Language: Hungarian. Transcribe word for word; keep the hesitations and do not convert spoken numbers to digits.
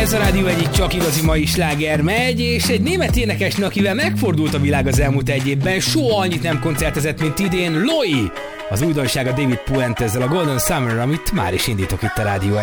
Ez a rádió egyik csak igazi mai sláger megy, és egy német énekesnő, akivel megfordult a világ az elmúlt egy évben, soha annyit nem koncertezett, mint idén, Loi! Az újdonsága David Puentezzel, a Golden Summer, amit már is indítok itt a rádió